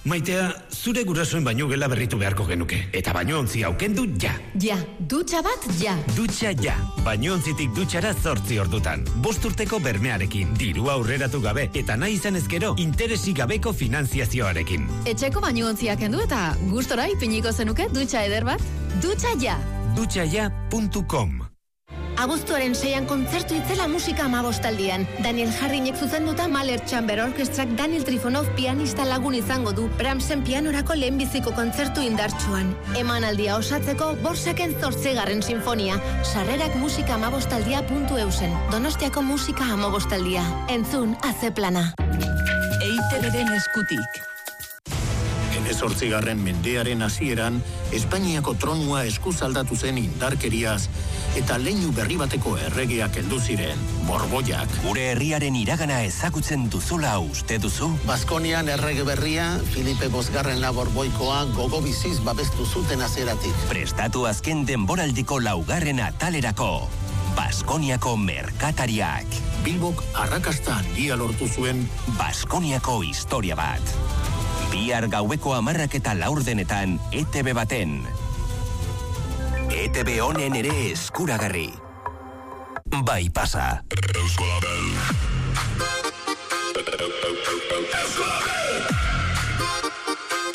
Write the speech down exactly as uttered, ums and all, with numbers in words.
Maitea, zure gurasoen baino gela berritu beharko genuke. Eta bainoontzi hau kendu ja. Ja, dutxa bat ja. Dutxa ja. Bainoontzitik dutxara zortzi ordutan. Bost urteko bermearekin, dirua aurreratu gabe, eta nahi izan ezkero, interesik gabeko finanziazioarekin. Etxeko bainoontzia kendu eta gustora ipiniko zenuke dutxa eder bat? Dutxa ja. dutxa ja puntu com. Abuztuaren seian kontzertu itzela musika amabostaldian. Daniel Jarrinek zuzenduta Mahler Chamber Orkestrak Daniel Trifonov pianista lagun izango du Brahmsen pianorako lehenbiziko kontzertu indartsuan. Emanaldia osatzeko Borsaken zortzigarren sinfonia. Sarrerak musika amabostaldia puntu eusen. Donostiako musika amabostaldia. Entzun, aze plana. E I Te Beren eskutik. Hemezortzigarren mendearen hasieran, Espainiako tronua eskuz aldatu zen indarkeriaz, eta leinu berri bateko erregeak heldu ziren, Borboiak. Gure herriaren iragana ezagutzen duzula uste duzu? Baskonian errege berria, Filipe Bosgarren la Borboikoa gogo biziz babestu zuten azeratik. Prestatu azken denboraldiko laugarren atalerako. Baskoniako merkatariak. Bilbok arrakasta handia lortu zuen Baskoniako historia bat. Bihar gaueko hamarrak eta laurdenetan E T B baten. E T B honen ere eskuragarri. Bai pasa. Eusko Label. Eusko Label.